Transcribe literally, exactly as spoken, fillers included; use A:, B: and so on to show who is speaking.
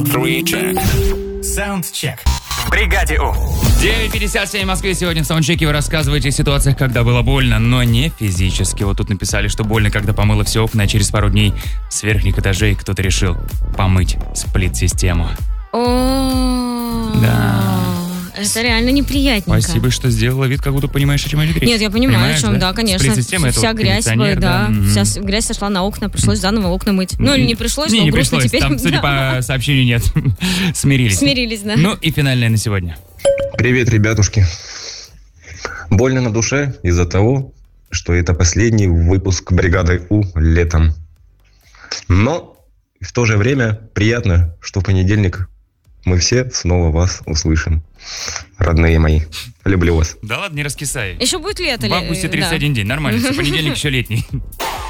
A: three, check.
B: Саундчек. В бригаде У.
C: девять пятьдесят семь в Москве. Сегодня в саундчеке вы рассказываете о ситуациях, когда было больно, но не физически. Вот тут написали, что больно, когда помыло все окна, а через пару дней с верхних этажей кто-то решил помыть сплит-систему.
D: О,
C: Да.
D: Это реально неприятненько.
C: Спасибо, что сделала вид, как будто понимаешь, о чем идет речь.
D: Нет, я понимаю,
C: Понимаешь,
D: о чем, да,
C: да
D: конечно.
C: Сплит-система — это
D: Вся
C: вот
D: грязь,
C: кондиционер,
D: да,
C: да.
D: вся грязь сошла на окна, пришлось заново окна мыть. Ну или не пришлось,
C: не,
D: но
C: не
D: грустно
C: пришлось,
D: теперь.
C: там, судя
D: Да.
C: по сообщению, нет. Смирились.
D: Смирились, да.
C: Ну и финальное на сегодня.
E: Привет, ребятушки. Больно на душе из-за того, что это последний выпуск бригады У летом. Но в то же время приятно, что в понедельник мы все снова вас услышим. Родные мои, люблю вас.
C: Да ладно, не раскисай.
D: Еще будет лето.
C: В августе тридцать один
D: да.
C: день, нормально. Понедельник еще летний.